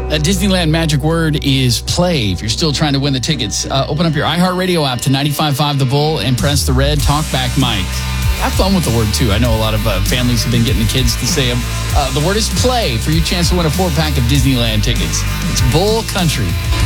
That Disneyland magic word is play. If you're still trying to win the tickets, open up your iHeartRadio app to 95.5 The Bull and press the red talkback mic. Have fun with the word, too. I know a lot of families have been getting the kids to say them. The word is play for your chance to win a 4-pack of Disneyland tickets. It's Bull Country.